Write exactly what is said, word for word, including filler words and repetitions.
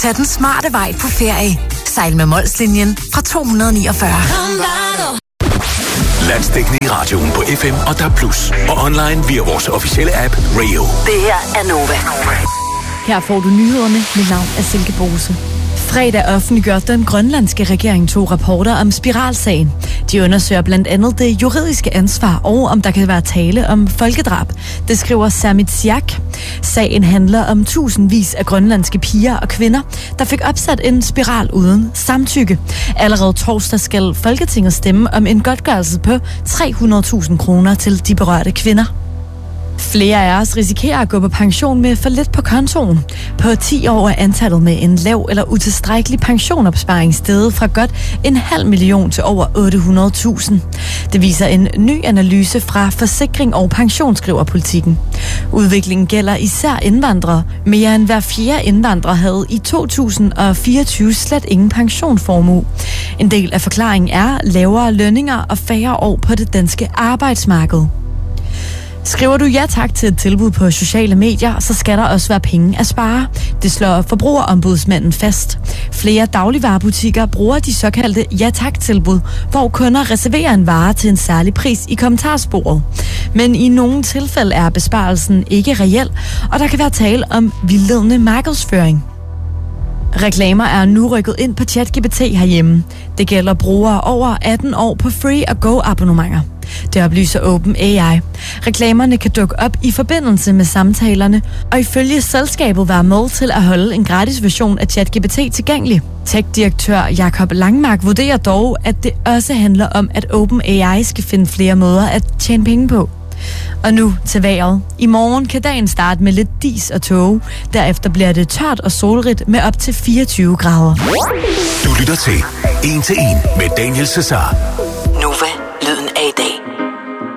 Tag den smarte vej på ferie. Sejl med Molslinjen fra to hundrede niogfyrre. Landsdækkende i radioen på F M og D A B plus, og online via vores officielle app Radio. Det her er Nova. Her får du nyhederne. Mit navn er Silke Bose. Fredag offentliggør den grønlandske regering to rapporter om spiralsagen. De undersøger blandt andet det juridiske ansvar og om der kan være tale om folkedrab. Det skriver Sermitsiaq. Sagen handler om tusindvis af grønlandske piger og kvinder, der fik opsat en spiral uden samtykke. Allerede torsdag skal Folketinget stemme om en godtgørelse på tre hundrede tusind kroner til de berørte kvinder. Flere af os risikerer at gå på pension med for lidt på kontoen. På ti år er antallet med en lav eller utilstrækkelig pensionopsparing steget fra godt en halv million til over otte hundrede tusind. Det viser en ny analyse fra Forsikring og Pension, skriver Politikken. Udviklingen gælder især indvandrere. Mere end hver fjerde indvandrer havde i to tusind og fireogtyve slet ingen pensionsformue. En del af forklaringen er lavere lønninger og færre år på det danske arbejdsmarked. Skriver du ja tak til et tilbud på sociale medier, så skal der også være penge at spare. Det slår Forbrugerombudsmanden fast. Flere dagligvarebutikker bruger de såkaldte ja tak-tilbud, hvor kunder reserverer en vare til en særlig pris i kommentarsporet. Men i nogle tilfælde er besparelsen ikke reel, og der kan være tale om vildledende markedsføring. Reklamer er nu rykket ind på ChatGPT herhjemme. Det gælder brugere over atten år på free og go abonnementer. Det oplyser OpenAI. Reklamerne kan dukke op i forbindelse med samtalerne, og ifølge selskabet var med til at holde en gratis version af ChatGPT tilgængelig. Tech-direktør Jakob Langmark vurderer dog, at det også handler om, at OpenAI skal finde flere måder at tjene penge på. Og nu til vejret. I morgen kan dagen starte med lidt dis og tåge. Derefter bliver det tørt og solrigt med op til fireogtyve grader. Du lytter til En til En med Daniel Cesar. Nova, lyden af i dag.